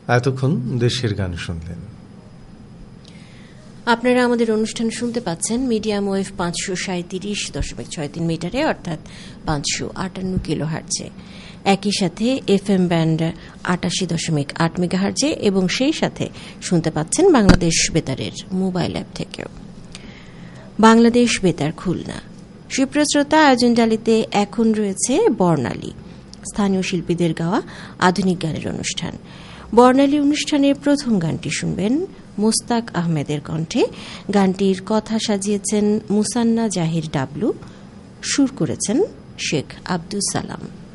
এতক্ষণ দেশের গান শুনলেন। আপনারা আমাদের অনুষ্ঠান শুনতে পাচ্ছেন মিডিয়াম ওয়েভ 537.63 মিটারে, অর্থাৎ 558 কিলোহার্টজে। একই সাথে এফএম ব্যান্ড 88.8 মেগাহার্টজে, এবং সেই সাথে শুনতে পাচ্ছেন বাংলাদেশ বেতারের মোবাইল অ্যাপ থেকেও। বাংলাদেশ বেতার খুলনা। সুপ্রিয় শ্রোতা, আয়োজন ডালিতে এখন রয়েছে বর্ণালী, স্থানীয় শিল্পীদের গাওয়া আধুনিক গানের অনুষ্ঠান। বর্ণালী অনুষ্ঠানের প্রথম গানটি শুনবেন মোস্তাক আহমেদের কণ্ঠে। গানটির কথা সাজিয়েছেন মুসান্না জাহির ডাবলু, সুর করেছেন শেখ আব্দুস সালাম।